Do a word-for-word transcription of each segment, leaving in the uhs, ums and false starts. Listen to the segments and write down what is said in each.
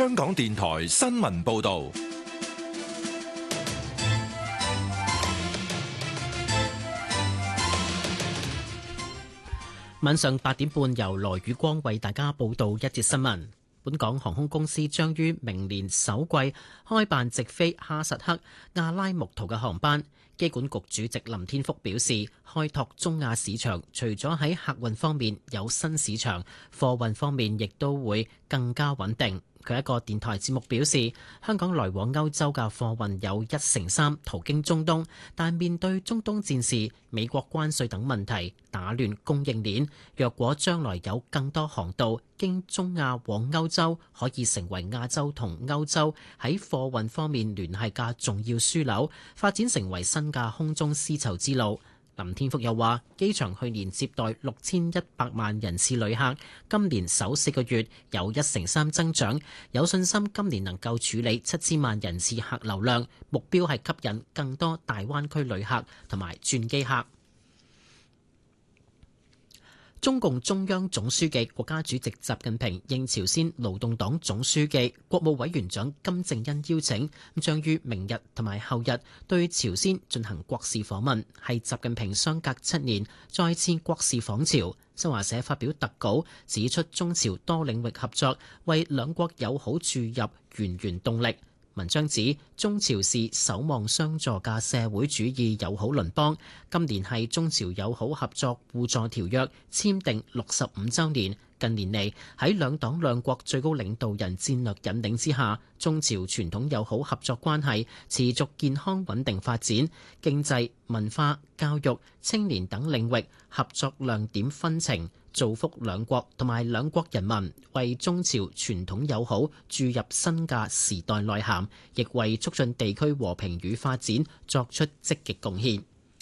香港電台新聞報道。 晚上八點半，由羅宇光為大家報道一節新聞。本港航空公司將於明年首季開辦直飛哈薩克阿拉木圖嘅航班。機管局主席林天福表示，開拓中亞市場，除咗喺客運方面有新市場，貨運方面亦都會更加穩定。佢一個電台節目表示，香港來往歐洲嘅貨運有一成三途經中東，但面對中東戰事、美國關稅等問題打亂供應鏈，若果將來有更多航道經中亞往歐洲，可以成為亞洲同歐洲喺貨運方面聯繫嘅重要樞紐，發展成為新嘅空中絲綢之路。林天福又話，機場去年接待六千一百萬人次旅客，今年首四個月有一成三增長，有信心今年能夠處理七千萬人次客流量，目標係吸引更多大灣區旅客同埋轉機客。中共中央總書記、國家主席習近平應朝鮮勞動黨總書記、國務委員長金正恩邀請，將於明日同埋後日對朝鮮進行國事訪問，係習近平相隔七年再次國事訪朝。新華社發表特稿指出，中朝多領域合作為兩國友好注入源源動力。文章指，中朝是守望相助嘅社會主義友好鄰邦。今年係中朝友好合作互助條約簽訂六十五週年。近年嚟，喺兩黨兩國最高領導人戰略引領之下，中朝傳統友好合作關係持續健康穩定發展，經濟、文化、教育、青年等領域合作亮點紛呈，造福兩國同埋兩國人民，為中朝傳統友好注入新嘅時代內涵，亦為促進地區和平與發展作出積極貢獻。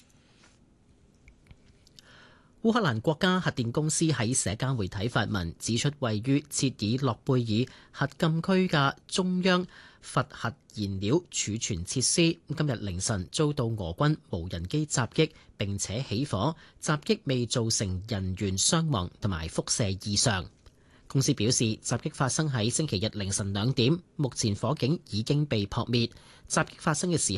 烏克蘭國家核電公司喺社交媒體發文指出，位於切爾諾貝爾核禁區嘅中央核核燃料儲存設施今日凌晨遭到俄軍無人機襲擊並且起火，襲擊未造成人員傷亡同埋輻射異常。公司表示，襲擊發生喺星期日凌晨兩點，目前火警已經被撲滅。襲擊發生嘅時